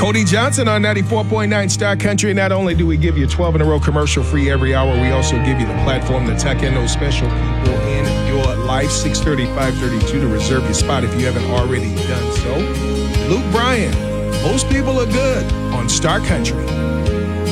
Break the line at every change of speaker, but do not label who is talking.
Cody Johnson on 94.9 Star Country. Not only do we give you 12 in a row commercial-free every hour, we also give you the platform to tuck in those special people in your life. 630-532 to reserve your spot if you haven't already done so. Luke Bryan, Most People Are Good on Star Country.